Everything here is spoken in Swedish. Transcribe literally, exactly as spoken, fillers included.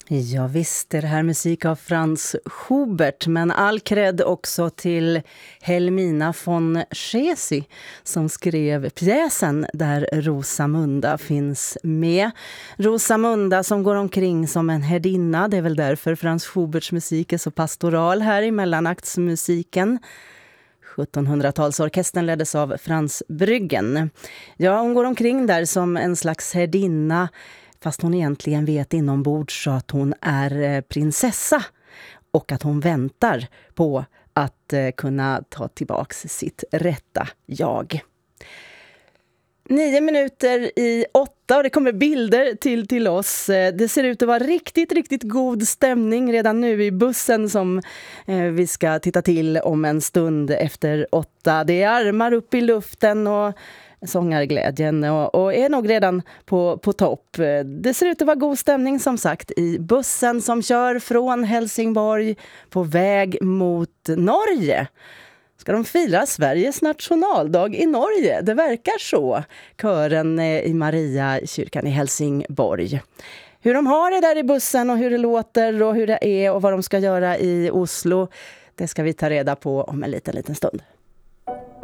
Ja visst är det här musik av Franz Schubert, men all cred också till Helmina von Chesy som skrev pjäsen där Rosamunda finns med. Rosamunda som går omkring som en herdinna, det är väl därför Franz Schuberts musik är så pastoral här i mellanaktsmusiken. sjuttonhundratalsorkestern leddes av Frans Bryggen. Ja, hon går omkring där som en slags herdinna, fast hon egentligen vet inombords att hon är prinsessa och att hon väntar på att kunna ta tillbaks sitt rätta jag. Nio minuter i åtta och det kommer bilder till, till oss. Det ser ut att vara riktigt, riktigt god stämning redan nu i bussen som eh, vi ska titta till om en stund efter åtta. Det är armar upp i luften och sångarglädjen och, och är nog redan på, på topp. Det ser ut att vara god stämning som sagt i bussen som kör från Helsingborg på väg mot Norge. Ska de fira Sveriges nationaldag i Norge? Det verkar så. Kören i Mariakyrkan i Helsingborg. Hur de har det där i bussen och hur det låter och hur det är och vad de ska göra i Oslo, det ska vi ta reda på om en liten, liten stund.